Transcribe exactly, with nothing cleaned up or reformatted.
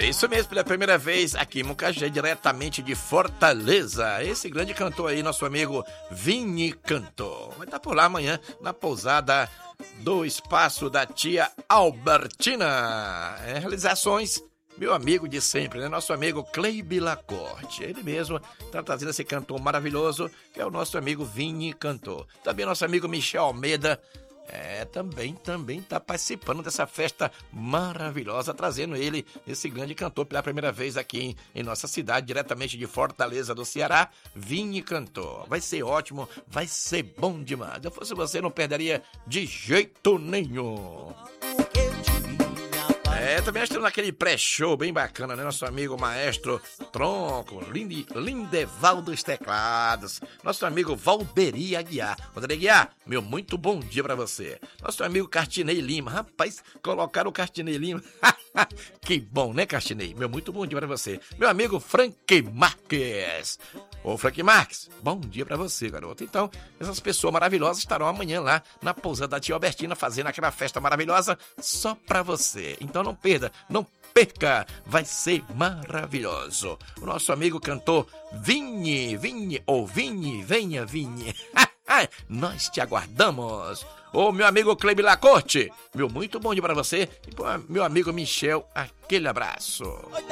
É isso mesmo, pela primeira vez aqui em Mucagé, diretamente de Fortaleza. Esse grande cantor aí, nosso amigo Vini Cantor. Vai estar por lá amanhã, na pousada do espaço da tia Albertina. É, realizações, meu amigo de sempre, né? Nosso amigo Cleibe Lacorte. Ele mesmo está trazendo esse cantor maravilhoso, que é o nosso amigo Vini Cantor. Também nosso amigo Michel Almeida. É, também, também tá participando dessa festa maravilhosa, trazendo ele, esse grande cantor, pela primeira vez aqui em, em nossa cidade, diretamente de Fortaleza do Ceará, Vini Cantor. Vai ser ótimo, vai ser bom demais. Se eu fosse você, não perderia de jeito nenhum. É, também estamos naquele pré-show bem bacana, né? Nosso amigo maestro Tronco, Linde, Lindeval dos Teclados, nosso amigo Valderi Aguiar. Valderi Aguiar, meu muito bom dia pra você. Nosso amigo Cartinei Lima, rapaz, colocaram o Cartinei Lima. Que bom, né, Cartinei? Meu muito bom dia pra você. Meu amigo Frank Marques. Ô, Frank Marques, bom dia pra você, garoto. Então, essas pessoas maravilhosas estarão amanhã lá na pousada da tia Albertina, fazendo aquela festa maravilhosa só pra você. Então não perda, não perca, vai ser maravilhoso. O nosso amigo cantor Vini, Vini, ou Vini, venha Vini. Nós te aguardamos. Ô, meu amigo Cleibe Lacorte, meu muito bom dia pra você. E pro meu amigo Michel, aquele abraço.